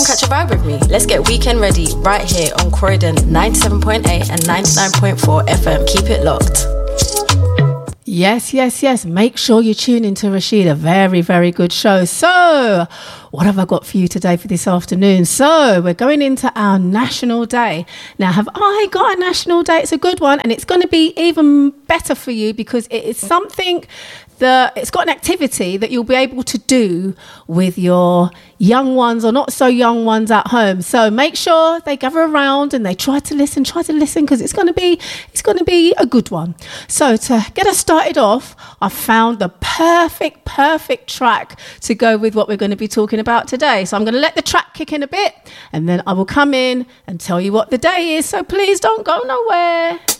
Come catch a vibe with me. Let's get weekend ready right here on Croydon 97.8 and 99.4 FM. Keep it locked. Yes. Make sure you tune into Rashida. Very, very good show. So, what have I got for you today for this afternoon? So, we're going into our National Day. Now, have I got a National Day? It's a good one, and it's going to be even better for you because it is something that it's got an activity that you'll be able to do with your young ones or not so young ones at home. So make sure they gather around and they try to listen because it's going to be a good one. So to get us started off, I found the perfect track to go with what we're going to be talking about today. So I'm going to let the track kick in a bit and then I will come in and tell you what the day is. So please don't go nowhere.